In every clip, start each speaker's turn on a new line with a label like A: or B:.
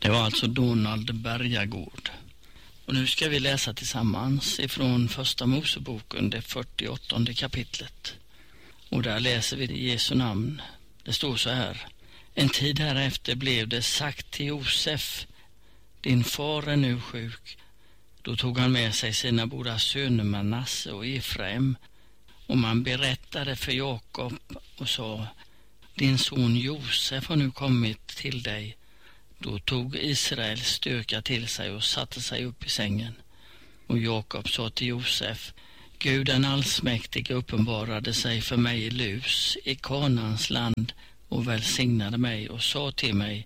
A: Det var alltså Donald Bergagård. Och nu ska vi läsa tillsammans ifrån Första Moseboken, det 48:e kapitlet. Och där läser vi i Jesu namn. Det står så här: En tid härefter blev det sagt till Josef: din far är nu sjuk. Då tog han med sig sina båda söner Manasse och Efraim, och man berättade för Jakob och sa: din son Josef har nu kommit till dig. Då tog Israel styrka till sig och satte sig upp i sängen. Och Jakob sa till Josef: Gud den allsmäktige uppenbarade sig för mig i Lus i Kanans land och välsignade mig och sa till mig: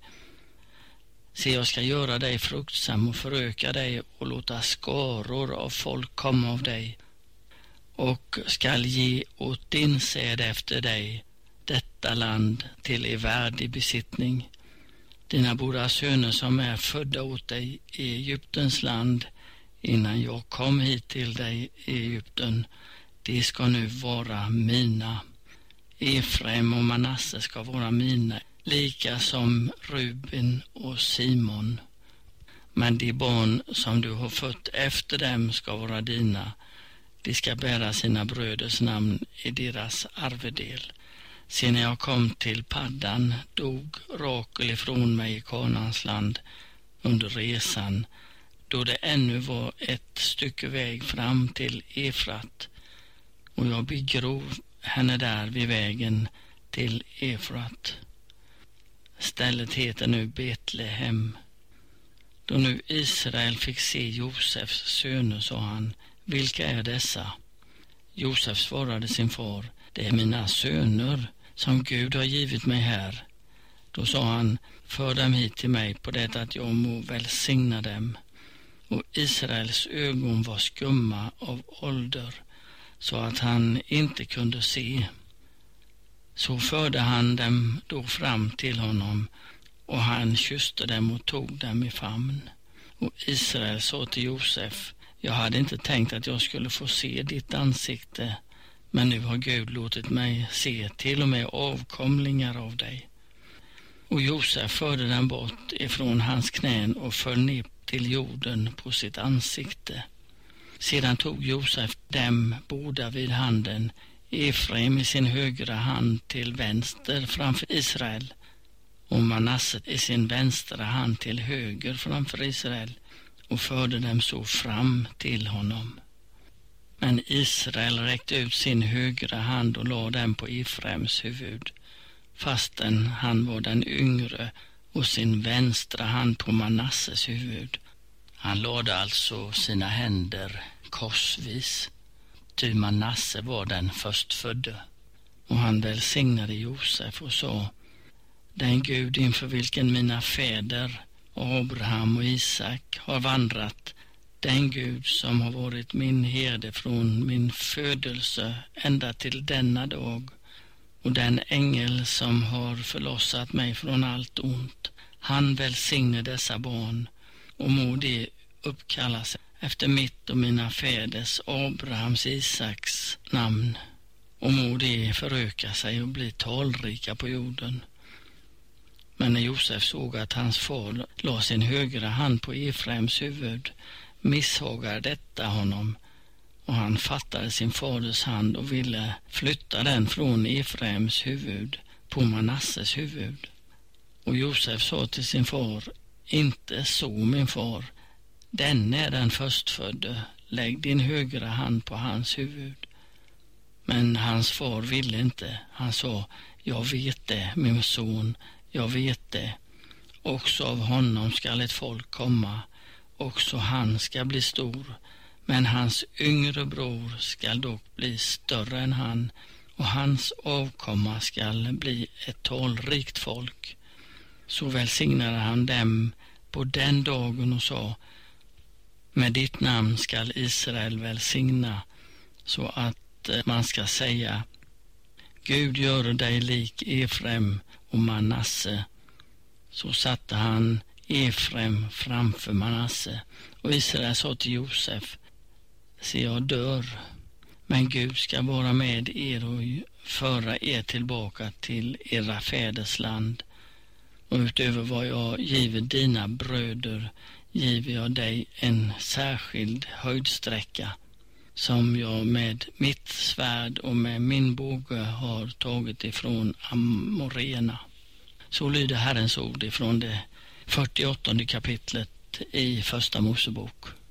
A: se, jag ska göra dig fruktsam och föröka dig och låta skaror av folk komma av dig, och skall ge åt din säd efter dig detta land till er värdig besittning. Dina båda söner som är födda åt dig i Egyptens land, innan jag kom hit till dig i Egypten, de ska nu vara mina. Efraim och Manasse ska vara mina, lika som Ruben och Simon. Men de barn som du har fött efter dem ska vara dina. De ska bära sina bröders namn i deras arvedel. Sen när jag kom till Paddan dog Rakel ifrån mig i Kanans land under resan, då det ännu var ett stycke väg fram till Efrat, och jag begrov henne där vid vägen till Efrat. Stället heter nu Betlehem. Då nu Israel fick se Josefs söner sa han: vilka är dessa? Josef svarade sin far: det är mina söner som Gud har givit mig här. Då sa han: för dem hit till mig på det att jag må välsigna dem. Och Israels ögon var skumma av ålder, så att han inte kunde se. Så förde han dem då fram till honom, och han kysste dem och tog dem i famn. Och Israel sa till Josef: jag hade inte tänkt att jag skulle få se ditt ansikte, men nu har Gud låtit mig se till och med avkomlingar av dig. Och Josef förde dem bort ifrån hans knän och föll ner till jorden på sitt ansikte. Sedan tog Josef dem båda vid handen, Efraim i sin högra hand till vänster framför Israel, och Manasse i sin vänstra hand till höger framför Israel, och förde dem så fram till honom. Men Israel räckte ut sin högra hand och lade den på Efraims huvud, fastän han var den yngre, och sin vänstra hand på Manasses huvud. Han lade alltså sina händer korsvis, ty Manasse var den förstfödde. Och han välsignade Josef och sa: den Gud inför vilken mina fäder Abraham och Isak har vandrat, den Gud som har varit min herde från min födelse ända till denna dag, och den ängel som har förlossat mig från allt ont, han välsigne dessa barn, och må de uppkallas efter mitt och mina fäders Abrahams Isaks namn, och må de föröka sig och bli talrika på jorden. Men när Josef såg att hans far la sin högra hand på Efraims huvud, misshagar detta honom, och han fattade sin faders hand och ville flytta den från Efraims huvud på Manasses huvud. Och Josef sa till sin far: inte så, min far, denne är den förstfödde, lägg din högra hand på hans huvud. Men hans far ville inte. Han sa: jag vet det, min son, jag vet det. Också av honom skall ett folk komma, också han ska bli stor, men hans yngre bror skall dock bli större än han, och hans avkomma skall bli ett talrikt folk. Så välsignade han dem på den dagen och sa: med ditt namn skall Israel välsigna, så att man ska säga: Gud gör dig lik Efraim och Manasse. Så satte han Efraim framför Manasse, och Israel sa till Josef: se, jag dör, men Gud ska vara med er och föra er tillbaka till era fäders land. och utöver vad jag giver dina bröder giver jag dig en särskild höjdsträcka som jag med mitt svärd och med min båge har tagit ifrån Amorena. Så lyder Herrens ord ifrån det 48 kapitlet i Första Mosebok.